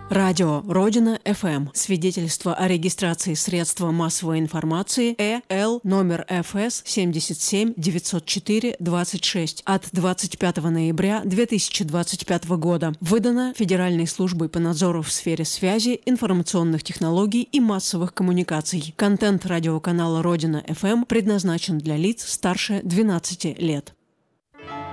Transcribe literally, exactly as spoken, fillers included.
Радио Родина эф эм. Свидетельство о регистрации средства массовой информации Э Л номер Ф С семьдесят семь девятьсот четыре двадцать шесть от двадцать пятого ноября две тысячи двадцать пятого года. Выдано Федеральной службой по надзору в сфере связи, информационных технологий и массовых коммуникаций. Контент радиоканала Родина эф эм предназначен для лиц старше двенадцати лет.